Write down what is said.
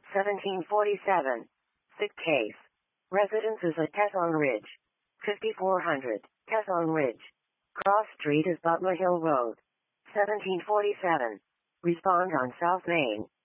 1747. Sick case. Residences at Tesson Ridge. 5400. Tesson Ridge. Cross Street is Butler Hill Road. 1747. Respond on South Main.